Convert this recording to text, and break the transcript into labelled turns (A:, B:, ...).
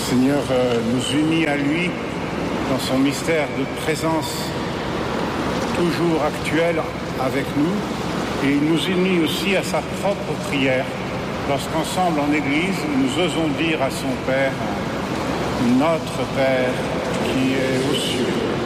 A: Seigneur nous unit à lui dans son mystère de présence toujours actuel avec nous, et il nous unit aussi à sa propre prière lorsqu'ensemble en Église nous osons dire à son Père: Notre Père qui est aux cieux,